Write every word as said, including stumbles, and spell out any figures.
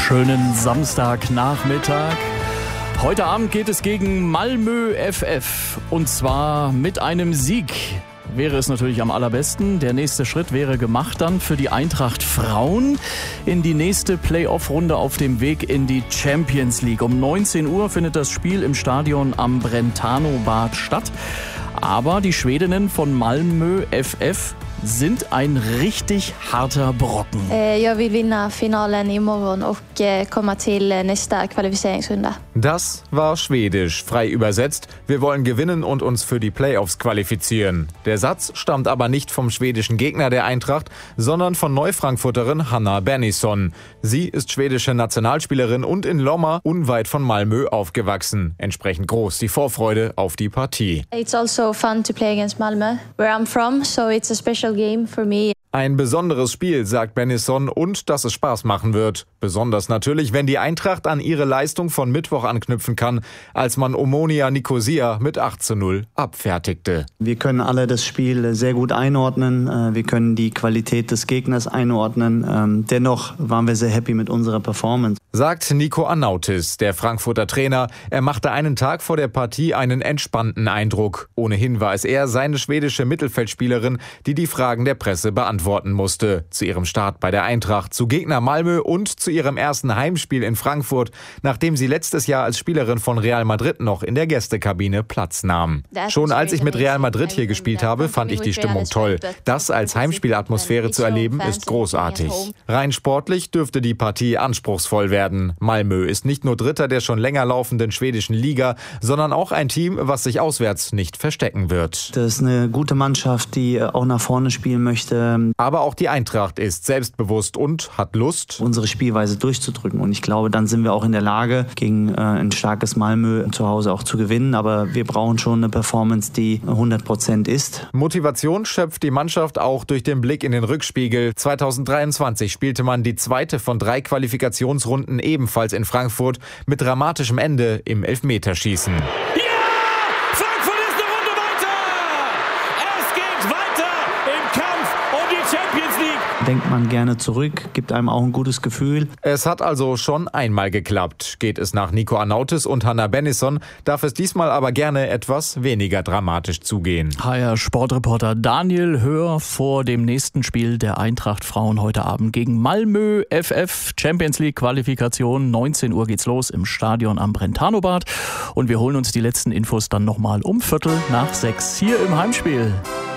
Schönen Samstagnachmittag. Heute Abend geht es gegen Malmö F F und zwar mit einem Sieg. Wäre es natürlich am allerbesten. Der nächste Schritt wäre gemacht dann für die Eintracht Frauen in die nächste Playoff-Runde auf dem Weg in die Champions League. Um neunzehn Uhr findet das Spiel im Stadion am Brentano-Bad statt. Aber die Schwedinnen von Malmö F F sind ein richtig harter Brocken. Jag vill vinna finalen imorgon och komma till nästa Qualificeringsrunde. Das war Schwedisch, frei übersetzt. Wir wollen gewinnen und uns für die Playoffs qualifizieren. Der Satz stammt aber nicht vom schwedischen Gegner der Eintracht, sondern von Neufrankfurterin Hanna Bennison. Sie ist schwedische Nationalspielerin und in Lomma, unweit von Malmö, aufgewachsen. Entsprechend groß die Vorfreude auf die Partie. It's also fun to play against Malmö, where I'm from, so it's a special game for me. Ein besonderes Spiel, sagt Bennison, und dass es Spaß machen wird. Besonders natürlich, wenn die Eintracht an ihre Leistung von Mittwoch anknüpfen kann, als man Omonia Nicosia mit acht zu null abfertigte. Wir können alle das Spiel sehr gut einordnen. Wir können die Qualität des Gegners einordnen. Dennoch waren wir sehr happy mit unserer Performance. Sagt Nico Arnautis, der Frankfurter Trainer. Er machte einen Tag vor der Partie einen entspannten Eindruck. Ohnehin war es er, seine schwedische Mittelfeldspielerin, die die Fragen der Presse beantworten musste. Zu ihrem Start bei der Eintracht, zu Gegner Malmö und zu ihrem ersten Heimspiel in Frankfurt, nachdem sie letztes Jahr als Spielerin von Real Madrid noch in der Gästekabine Platz nahm. Schon als ich mit Real Madrid hier gespielt habe, fand ich die Stimmung toll. Das als Heimspielatmosphäre zu erleben, ist großartig. Rein sportlich dürfte die Partie anspruchsvoll werden. Malmö ist nicht nur Dritter der schon länger laufenden schwedischen Liga, sondern auch ein Team, was sich auswärts nicht verstecken wird. Das ist eine gute Mannschaft, die auch nach vorne spielen möchte. Aber auch die Eintracht ist selbstbewusst und hat Lust, unsere Spielweise durchzudrücken. Und ich glaube, dann sind wir auch in der Lage, gegen äh, ein starkes Malmö zu Hause auch zu gewinnen. Aber wir brauchen schon eine Performance, die hundert Prozent ist. Motivation schöpft die Mannschaft auch durch den Blick in den Rückspiegel. zweitausenddreiundzwanzig spielte man die zweite von drei Qualifikationsrunden ebenfalls in Frankfurt mit dramatischem Ende im Elfmeterschießen. Denkt man gerne zurück, gibt einem auch ein gutes Gefühl. Es hat also schon einmal geklappt. Geht es nach Nico Arnautis und Hanna Bennison, darf es diesmal aber gerne etwas weniger dramatisch zugehen. H R Sportreporter Daniel Höhr vor dem nächsten Spiel der Eintracht Frauen heute Abend gegen Malmö F F. Champions League Qualifikation, neunzehn Uhr geht's los im Stadion am Brentano-Bad. Und wir holen uns die letzten Infos dann nochmal um Viertel nach sechs hier im Heimspiel.